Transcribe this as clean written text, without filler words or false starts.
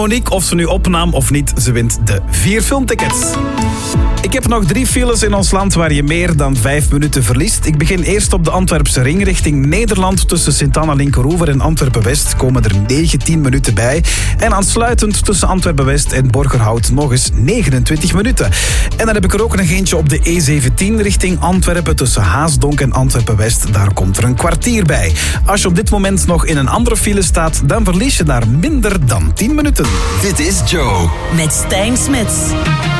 Monique, of ze nu opnam of niet, ze wint de 4 filmtickets. Ik heb nog 3 files in ons land waar je meer dan 5 minuten verliest. Ik begin eerst op de Antwerpse ring richting Nederland. Tussen Sint-Anna-Linkeroever en Antwerpen-West komen er 19 minuten bij. En aansluitend tussen Antwerpen-West en Borgerhout nog eens 29 minuten. En dan heb ik er ook nog eentje op de E17 richting Antwerpen. Tussen Haasdonk en Antwerpen-West. Daar komt er een kwartier bij. Als je op dit moment nog in een andere file staat, dan verlies je daar minder dan 10 minuten. Dit is Joe. Met Stijn Smits.